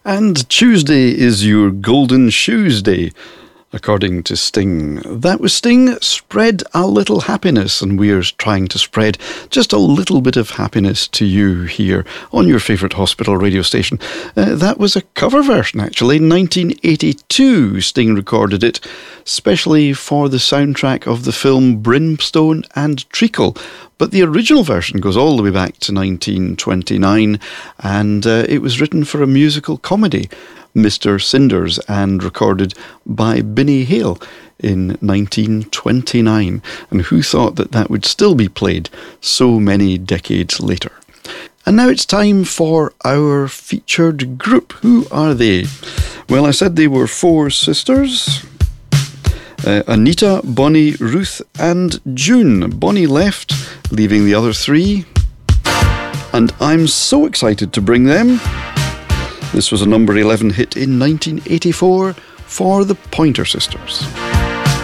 And Tuesday is your Golden Shoes Day, according to Sting. That was Sting, Spread a Little Happiness, and we're trying to spread just a little bit of happiness to you here on your favourite hospital radio station. That was a cover version, actually. In 1982, Sting recorded it, specially for the soundtrack of the film Brimstone and Treacle. But the original version goes all the way back to 1929, and it was written for a musical comedy, Mr. Cinders, and recorded by Binny Hale in 1929. And who thought that that would still be played so many decades later? And now it's time for our featured group. Who are they? Well, I said they were four sisters. Anita, Bonnie, Ruth and June. Bonnie left, leaving the other three. And I'm so excited to bring them. This was a number 11 hit in 1984 for the Pointer Sisters.